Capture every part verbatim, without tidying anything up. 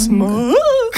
Smoke.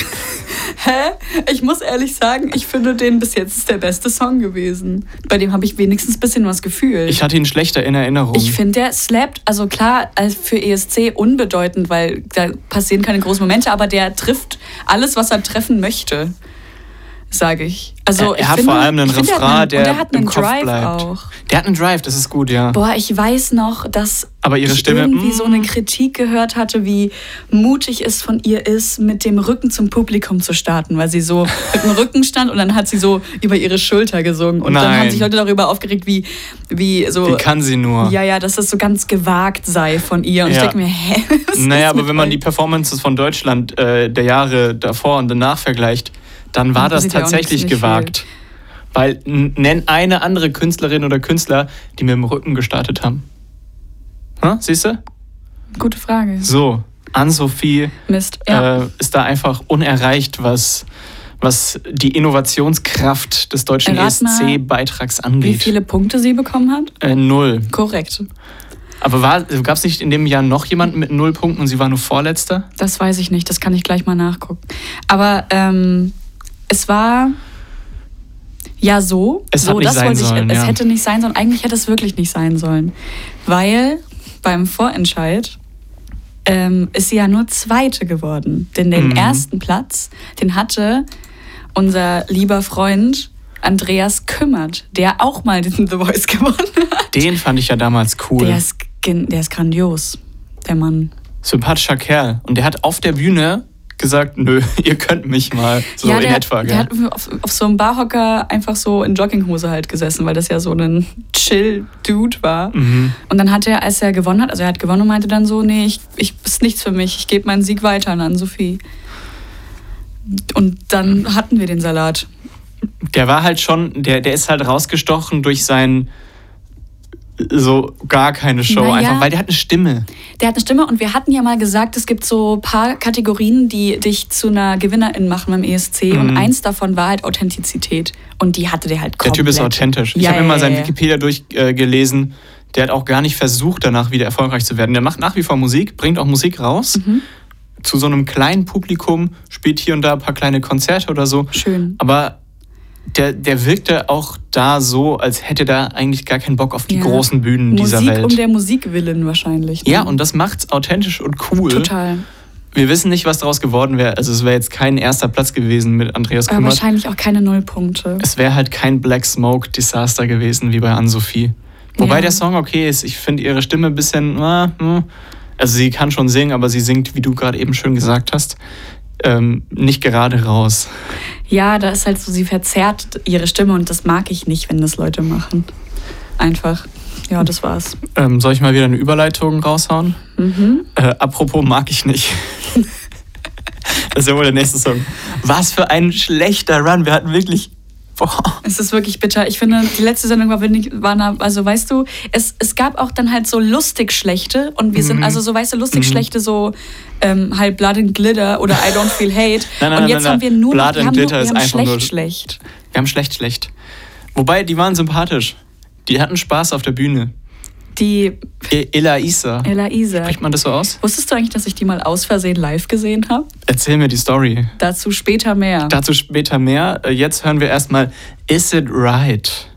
Hä? Ich muss ehrlich sagen, ich finde den bis jetzt ist der beste Song gewesen. Bei dem habe ich wenigstens ein bisschen was gefühlt. Ich hatte ihn schlechter in Erinnerung. Ich finde, der slappt, also klar, für E S C unbedeutend, weil da passieren keine großen Momente, aber der trifft alles, was er treffen möchte, sage ich. Also er, er ich hat finde, vor allem einen find, Refrain, der, der, der hat im einen Kopf Drive bleibt. Auch. Der hat einen Drive, das ist gut, ja. Boah, ich weiß noch, dass Aber ihre ich Stimme, irgendwie mm. so eine Kritik gehört hatte, wie mutig es von ihr ist, mit dem Rücken zum Publikum zu starten, weil sie so mit dem Rücken stand und dann hat sie so über ihre Schulter gesungen und Nein. dann haben sich Leute darüber aufgeregt, wie, wie so... Wie kann sie nur? Ja, ja, dass das so ganz gewagt sei von ihr. Und Ja. ich denke mir, hä? Was Naja, ist aber mit wenn man euch? die Performances von Deutschland äh, der Jahre davor und danach vergleicht, dann war Dann das sieht ja auch tatsächlich nichts- nicht gewagt. Weil n- nenn eine andere Künstlerin oder Künstler, die mit dem Rücken gestartet haben. Hm? Siehst du? Gute Frage. So, Ann-Sophie Mist, ja. äh, ist da einfach unerreicht, was, was die Innovationskraft des deutschen Rat mal, E S C-Beitrags Wie angeht. viele Punkte sie bekommen hat? Äh, null. Korrekt. Aber gab es nicht in dem Jahr noch jemanden mit null Punkten und sie war nur Vorletzter? Das weiß ich nicht, das kann ich gleich mal nachgucken. Aber ähm, es war ja so. Es so, hat nicht das sein wollte ich, sollen, Es ja. hätte nicht sein sollen. Eigentlich hätte es wirklich nicht sein sollen. Weil beim Vorentscheid ähm, ist sie ja nur Zweite geworden. Denn den Mhm. ersten Platz, den hatte unser lieber Freund Andreas Kümmert, der auch mal den The Voice gewonnen hat. Den fand ich ja damals cool. Der ist, gen- der ist grandios, der Mann. Sympathischer Kerl. Und der hat auf der Bühne gesagt, nö, ihr könnt mich mal. So ja, in der, etwa, der gell? hat auf, auf so einem Barhocker einfach so in Jogginghose halt gesessen, weil das ja so ein Chill-Dude war. Mhm. Und dann hat er, als er gewonnen hat, also er hat gewonnen und meinte dann so, nee, ich, ich ist nichts für mich, ich gebe meinen Sieg weiter an Ann-Sophie. Und dann hatten wir den Salat. Der war halt schon, der, der ist halt rausgestochen durch sein so gar keine Show, Naja. einfach, weil der hat eine Stimme. Der hat eine Stimme und wir hatten ja mal gesagt, es gibt so ein paar Kategorien, die dich zu einer Gewinnerin machen beim E S C. Mhm. Und eins davon war halt Authentizität. Und die hatte der halt Der komplett. Typ ist authentisch. Ich Ja, habe mir ja, mal seinen ja, ja. Wikipedia durchgelesen. Der hat auch gar nicht versucht, danach wieder erfolgreich zu werden. Der macht nach wie vor Musik, bringt auch Musik raus. Mhm. Zu so einem kleinen Publikum, spielt hier und da ein paar kleine Konzerte oder so. Schön. Aber der, der wirkte auch da so, als hätte er eigentlich gar keinen Bock auf die Ja. großen Bühnen dieser Musik Welt. um der Musik willen wahrscheinlich. Ne? Ja, und das macht's authentisch und cool. Total. Wir wissen nicht, was daraus geworden wäre. Also es wäre jetzt kein erster Platz gewesen mit Andreas Aber Kümmert. wahrscheinlich auch keine Nullpunkte. Es wäre halt kein Black Smoke Desaster gewesen wie bei Ann-Sophie. Wobei Ja. der Song okay ist. Ich finde ihre Stimme ein bisschen... äh, hm. Also sie kann schon singen, aber sie singt, wie du gerade eben schön gesagt hast, ähm, nicht gerade raus. Ja, da ist halt so, sie verzerrt ihre Stimme und das mag ich nicht, wenn das Leute machen. Einfach. Ja, das war's. Ähm, soll ich mal wieder eine Überleitung raushauen? Mhm. Äh, apropos mag ich nicht. Das ist ja wohl der nächste Song. Was für ein schlechter Run. Wir hatten wirklich... Boah. Es ist wirklich bitter. Ich finde, die letzte Sendung war wenig, war, na- also weißt du, es, es gab auch dann halt so lustig schlechte und wir sind, Mhm. also so, weißt du, lustig Mhm. schlechte, so ähm, halt Blood and Glitter oder I Don't Feel Hate. Nein, nein, und nein, jetzt nein, haben wir nur noch, Blood wir and haben, nur, Glitter wir ist haben einfach schlecht, nur- schlecht. Wir haben schlecht, schlecht. Wobei, die waren sympathisch. Die hatten Spaß auf der Bühne. Die E- Elaisa. Elaisa. Spricht man das so aus? Wusstest du eigentlich, dass ich die mal aus Versehen live gesehen habe? Erzähl mir die Story. Dazu später mehr. Dazu später mehr. Äh, Jetzt hören wir erstmal Is It Right?